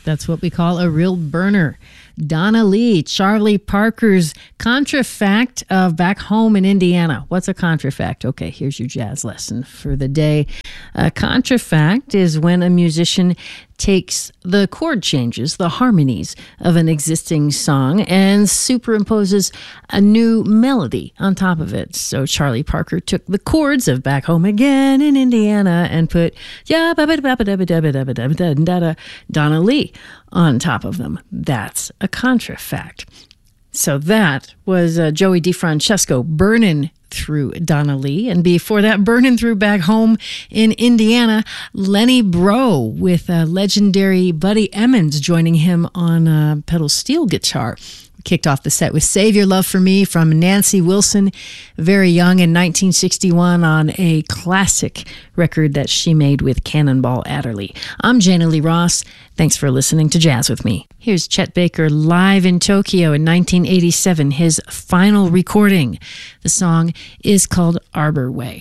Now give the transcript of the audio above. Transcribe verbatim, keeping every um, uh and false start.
That's what we call a real burner. Donna Lee, Charlie Parker's contrafact of Back Home in Indiana. What's a contrafact? Okay, here's your jazz lesson for the day. A contrafact is when a musician takes the chord changes, the harmonies of an existing song, and superimposes a new melody on top of it. So Charlie Parker took the chords of Back Home Again in Indiana and put ya ba ba ba ba ba ba ba ba ba Donna Lee on top of them. That's a contrafact. So that was uh, Joey DeFrancesco burning through Donna Lee. And before that, burning through Back Home in Indiana, Lenny Breau with uh, legendary Buddy Emmons joining him on uh, pedal steel guitar. We kicked off the set with Save Your Love for Me from Nancy Wilson, very young in nineteen sixty-one on a classic record that she made with Cannonball Adderley. I'm Jana Lee Ross. Thanks for listening to Jazz with Me. Here's Chet Baker live in Tokyo in nineteen eighty-seven, his final recording. The song is called Arbor Way.